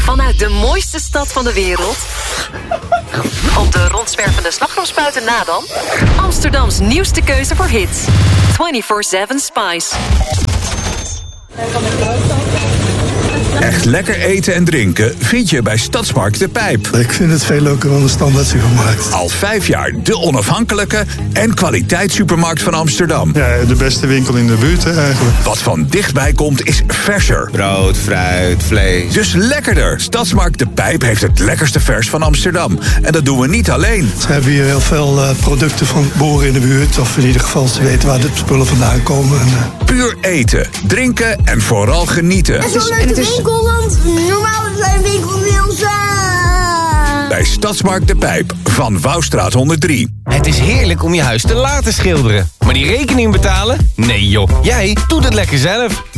Vanuit de mooiste stad van de wereld. Op de rondzwervende slagroomspuiten na dan. Amsterdams nieuwste keuze voor hits. 24/7 Spice. Echt lekker eten en drinken vind je bij Stadsmarkt De Pijp. Ik vind het veel leuker dan de standaard supermarkt. Al 5 jaar de onafhankelijke en kwaliteitssupermarkt van Amsterdam. Ja, de beste winkel in de buurt eigenlijk. Wat van dichtbij komt is verser. Brood, fruit, vlees. Dus lekkerder. Stadsmarkt De Pijp heeft het lekkerste vers van Amsterdam. En dat doen we niet alleen. We hebben hier heel veel producten van boeren in de buurt. Of in ieder geval ze weten waar de spullen vandaan komen. Puur eten, drinken en vooral genieten. En zo'n leuke winkel, want normaal zijn winkels heel saai. Bij Stadsmarkt De Pijp van Wouwstraat 103. Het is heerlijk om je huis te laten schilderen. Maar die rekening betalen? Nee joh, jij doet het lekker zelf.